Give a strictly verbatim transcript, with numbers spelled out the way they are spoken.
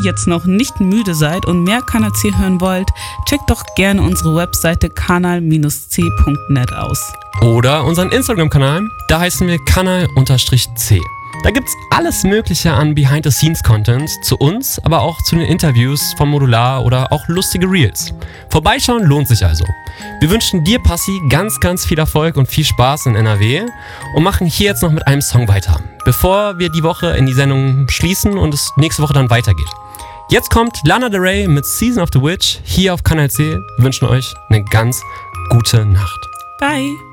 jetzt noch nicht müde seid und mehr Kanal C hören wollt, checkt doch gerne unsere Webseite kanal c punkt net aus. Oder unseren Instagram-Kanal, da heißen wir kanal-c. Da gibt's alles Mögliche an Behind-the-Scenes-Content zu uns, aber auch zu den Interviews vom Modular oder auch lustige Reels. Vorbeischauen lohnt sich also. Wir wünschen dir, Passi, ganz, ganz viel Erfolg und viel Spaß in N R W und machen hier jetzt noch mit einem Song weiter, bevor wir die Woche in die Sendung schließen und es nächste Woche dann weitergeht. Jetzt kommt Lana Del Rey mit Season of the Witch hier auf Kanal C. Wir wünschen euch eine ganz gute Nacht. Bye!